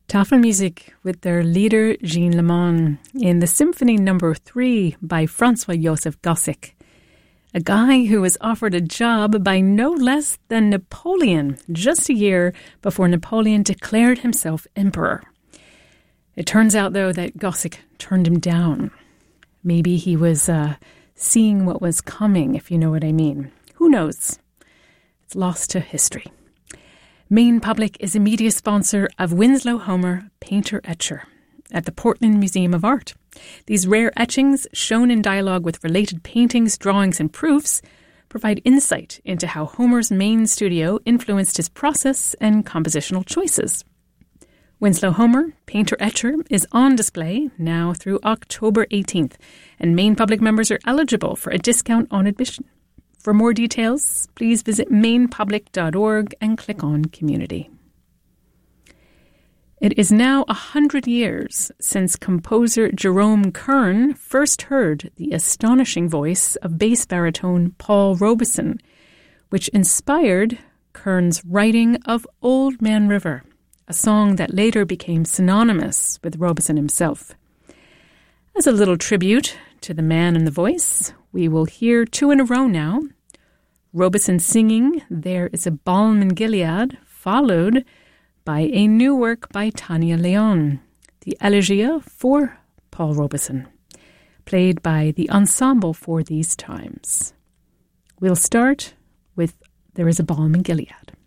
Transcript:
Tafelmusik with their leader Jean Lemon in the Symphony No. 3 by Francois-Joseph Gossec, a guy who was offered a job by no less than Napoleon just a year before Napoleon declared himself emperor. It turns out, though, that Gossec turned him down. Maybe he was seeing what was coming, if you know what I mean. Who knows? It's lost to history. Maine Public is a media sponsor of Winslow Homer Painter-Etcher at the Portland Museum of Art. These rare etchings, shown in dialogue with related paintings, drawings, and proofs, provide insight into how Homer's Maine studio influenced his process and compositional choices. Winslow Homer Painter-Etcher is on display now through October 18th, and Maine Public members are eligible for a discount on admission. For more details, please visit mainepublic.org and click on Community. It is now 100 years since composer Jerome Kern first heard the astonishing voice of bass baritone Paul Robeson, which inspired Kern's writing of Old Man River, a song that later became synonymous with Robeson himself. As a little tribute to the man and the voice, we will hear two in a row now. Robeson singing There is a Balm in Gilead, followed by a new work by Tania Leon, the Elegia for Paul Robeson, played by the Ensemble for These Times. We'll start with There is a Balm in Gilead.